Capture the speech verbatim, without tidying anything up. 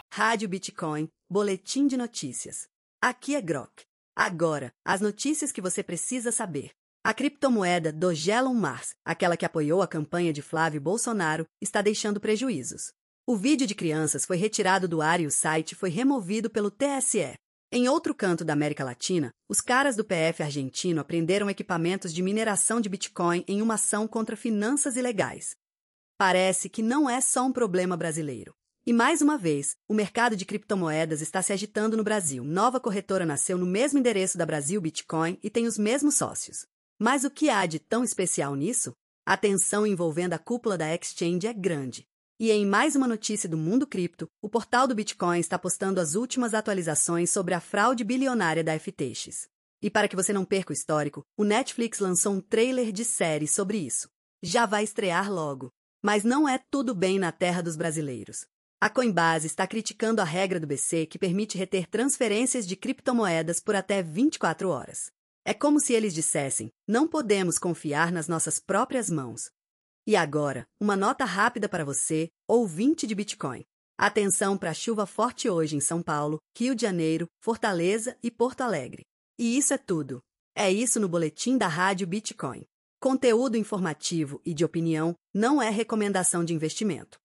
Rádio Bitcoin, Boletim de Notícias. Aqui é Grok. Agora, as notícias que você precisa saber. A criptomoeda Dogelon Mars, aquela que apoiou a campanha de Flávio Bolsonaro, está deixando prejuízos. O vídeo de crianças foi retirado do ar e o site foi removido pelo T S E. Em outro canto da América Latina, os caras do P F argentino apreenderam equipamentos de mineração de Bitcoin em uma ação contra finanças ilegais. Parece que não é só um problema brasileiro. E mais uma vez, o mercado de criptomoedas está se agitando no Brasil. Nova corretora nasceu no mesmo endereço da Brasil Bitcoin e tem os mesmos sócios. Mas o que há de tão especial nisso? A tensão envolvendo a cúpula da exchange é grande. E em mais uma notícia do mundo cripto, o portal do Bitcoin está postando as últimas atualizações sobre a fraude bilionária da F T X. E para que você não perca o histórico, o Netflix lançou um trailer de série sobre isso. Já vai estrear logo. Mas não é tudo bem na terra dos brasileiros. A Coinbase está criticando a regra do B C que permite reter transferências de criptomoedas por até vinte e quatro horas. É como se eles dissessem, não podemos confiar nas nossas próprias mãos. E agora, uma nota rápida para você, ouvinte de Bitcoin. Atenção para a chuva forte hoje em São Paulo, Rio de Janeiro, Fortaleza e Porto Alegre. E isso é tudo. É isso no boletim da Rádio Bitcoin. Conteúdo informativo e de opinião não é recomendação de investimento.